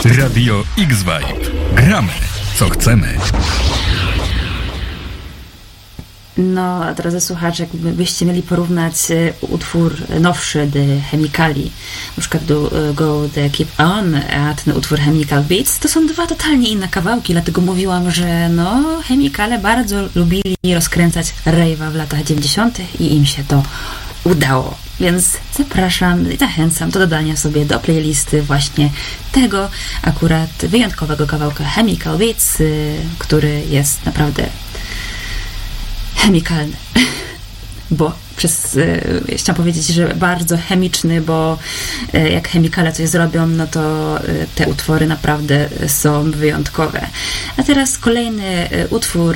Radio X-Vibe. Gramy, co chcemy. No, a drodzy słuchacze, jakbyście mieli porównać utwór nowszy The Chemicali, na przykład Go The Keep On, a ten utwór Chemical Beats, to są dwa totalnie inne kawałki, dlatego mówiłam, że no, Chemicale bardzo lubili rozkręcać rave'a w latach 90. i im się to udało. Więc zapraszam i zachęcam do dodania sobie do playlisty właśnie tego akurat wyjątkowego kawałka Chemical Beats, który jest naprawdę chemikalny, bo chciałam powiedzieć, że bardzo chemiczny, bo jak chemikale coś zrobią, no to te utwory naprawdę są wyjątkowe. A teraz kolejny utwór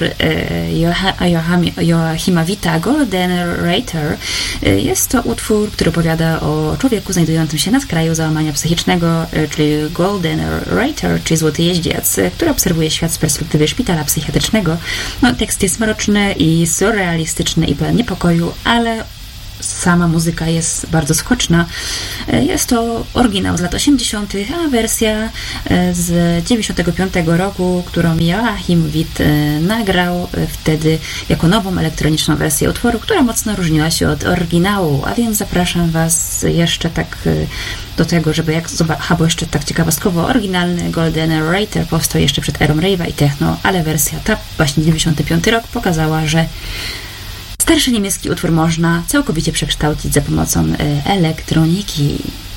Joachima Witta, Golden Rater. Jest to utwór, który opowiada o człowieku znajdującym się na skraju załamania psychicznego, czyli Golden Rater, czyli złoty jeździec, który obserwuje świat z perspektywy szpitala psychiatrycznego. No, tekst jest mroczny i surrealistyczny i pełen niepokoju, ale sama muzyka jest bardzo skoczna. Jest to oryginał z lat 80., a wersja z 95 roku, którą Joachim Witt nagrał wtedy jako nową elektroniczną wersję utworu, która mocno różniła się od oryginału, a więc zapraszam Was jeszcze tak do tego, żeby bo jeszcze tak ciekawostkowo, oryginalny Golden Rater powstał jeszcze przed erą rave'a i techno, ale wersja ta właśnie 95 rok pokazała, że starszy niemiecki utwór można całkowicie przekształcić za pomocą elektroniki.